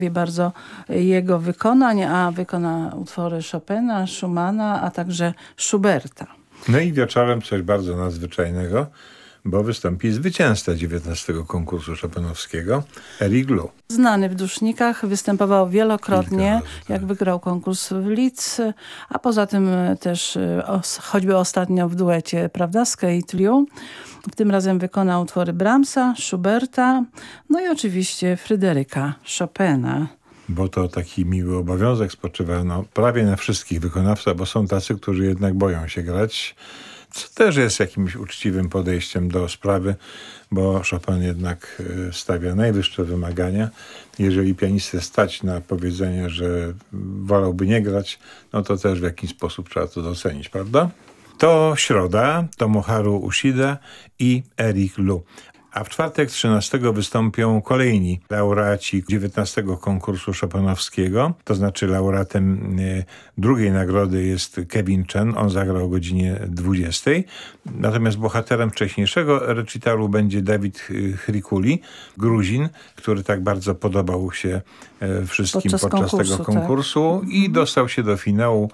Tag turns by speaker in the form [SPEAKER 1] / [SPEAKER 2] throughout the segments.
[SPEAKER 1] bardzo jego wykonań, a wykona utwory Chopina, Schumana, a także Schuberta.
[SPEAKER 2] No i wieczorem coś bardzo nadzwyczajnego, bo wystąpi zwycięzca 19 konkursu chopinowskiego, Eric Lu.
[SPEAKER 1] Znany w Dusznikach, występował wielokrotnie, jak wygrał konkurs w Lidz, a poza tym też choćby ostatnio w duecie, prawda, z Kate Liu. Tym razem wykonał utwory Brahmsa, Schuberta, no i oczywiście Fryderyka Chopina.
[SPEAKER 2] Bo to taki miły obowiązek spoczywa prawie na wszystkich wykonawcach, bo są tacy, którzy jednak boją się grać, co też jest jakimś uczciwym podejściem do sprawy, bo Chopin jednak stawia najwyższe wymagania. Jeżeli pianistę stać na powiedzenie, że wolałby nie grać, no to też w jakiś sposób trzeba to docenić, prawda? To środa, Tomoharu Ushida i Eric Lu. A w czwartek 13 wystąpią kolejni laureaci 19 konkursu chopinowskiego, to znaczy laureatem drugiej nagrody jest Kevin Chen, on zagrał o godzinie 20. Natomiast bohaterem wcześniejszego recitalu będzie Dawid Hrikuli, Gruzin, który tak bardzo podobał się wszystkim podczas tego konkursu, tak. I dostał się do finału,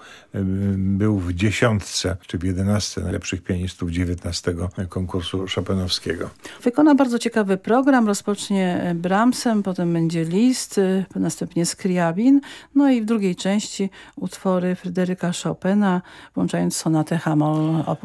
[SPEAKER 2] był w 10, czy w 11 najlepszych pianistów 19 konkursu chopinowskiego.
[SPEAKER 1] Wykona bardzo ciekawy program, rozpocznie Brahmsem, potem będzie Liszt, następnie Scriabin, no i w drugiej części utwory Fryderyka Chopina, włączając sonatę Hamoll op.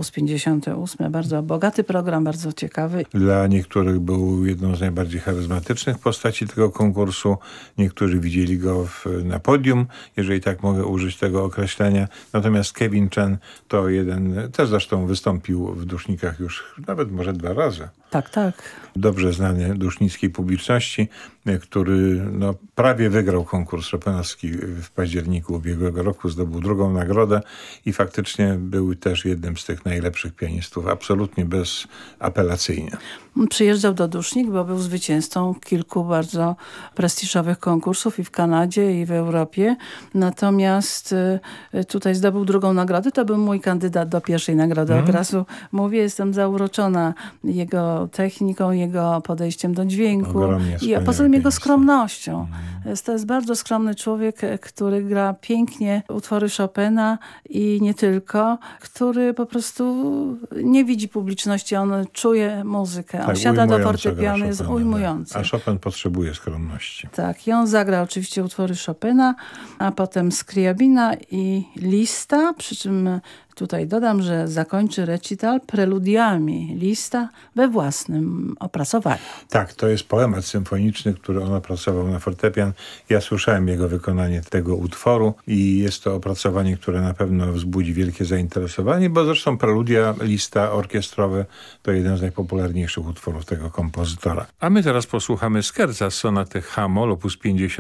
[SPEAKER 1] 58. Bardzo bogaty program, bardzo ciekawy.
[SPEAKER 2] Dla niektórych był jedną z najbardziej charyzmatycznych postaci tego konkursu. Niektórzy widzieli go na podium, jeżeli tak mogę użyć tego określenia. Natomiast Kevin Chen to jeden, też zresztą wystąpił w Dusznikach już nawet może 2 razy.
[SPEAKER 1] Tak, tak.
[SPEAKER 2] Dobrze znany dusznickiej publiczności, który prawie wygrał konkurs chopinowski w październiku ubiegłego roku, zdobył 2. nagrodę i faktycznie był też jednym z tych najlepszych pianistów, absolutnie bezapelacyjnie.
[SPEAKER 1] Przyjeżdżał do Dusznik, bo był zwycięzcą kilku bardzo prestiżowych konkursów i w Kanadzie, i w Europie. Natomiast tutaj zdobył 2. nagrodę. To był mój kandydat do 1. nagrody. Od razu mówię, jestem zauroczona jego techniką, jego podejściem do dźwięku i poza tym jego skromnością. To jest bardzo skromny człowiek, który gra pięknie utwory Chopina i nie tylko, który po prostu nie widzi publiczności, on czuje muzykę.
[SPEAKER 2] Tak,
[SPEAKER 1] on siada do fortepianu, jest ujmujący.
[SPEAKER 2] A Chopin potrzebuje skromności.
[SPEAKER 1] Tak, i on zagra oczywiście utwory Chopina, a potem Scriabina i Liszta, przy czym tutaj dodam, że zakończy recital preludiami Liszta we własnym opracowaniu.
[SPEAKER 2] Tak, to jest poemat symfoniczny, który on opracował na fortepian. Ja słyszałem jego wykonanie tego utworu i jest to opracowanie, które na pewno wzbudzi wielkie zainteresowanie, bo zresztą preludia Liszta orkiestrowe to jeden z najpopularniejszych utworów tego kompozytora. A my teraz posłuchamy skerca z sonaty Hamoll op.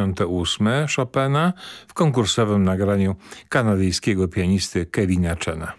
[SPEAKER 2] 58 Chopina w konkursowym nagraniu kanadyjskiego pianisty Kevina Chena.